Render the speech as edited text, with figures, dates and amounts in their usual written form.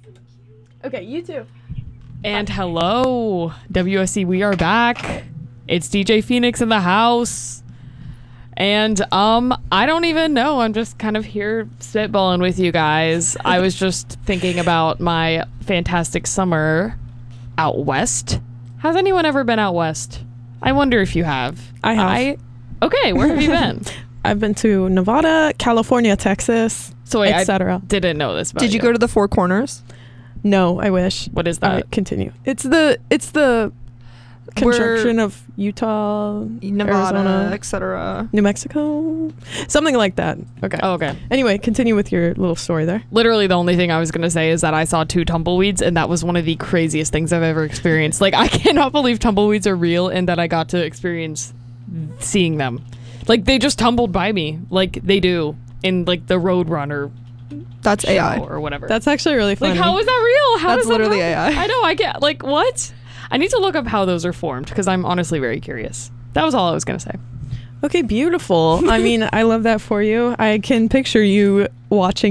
Okay, you too. And hello, WSC, we are back. It's DJ Phoenix in the house. And I don't even know. I'm just kind of here spitballing with you guys. I was just thinking about my fantastic summer out west. Has anyone ever been out west? I wonder if you have. I have. Okay, where have you been? I've been to Nevada, California, Texas, So wait, I etc. didn't know this about Did you go to the Four Corners? No, I wish. What is that? Continue. It's the conjunction of Utah, Nevada, Arizona, etc. New Mexico, something like that. Okay. Oh, okay. Anyway, continue with your little story there. Literally the only thing I was going to say is that I saw 2 tumbleweeds, and that was one of the craziest things I've ever experienced. Like, I cannot believe tumbleweeds are real and that I got to experience seeing them. Like, they just tumbled by me like they do in, like, the Roadrunner That's show AI. or whatever. That's actually really funny. like, how is that real? How That's does that literally happen? AI. I know, I get, like, what? I need to look up how those are formed because I'm honestly very curious. That was all I was going to say. Okay, beautiful. I mean, I love that for you. I can picture you watching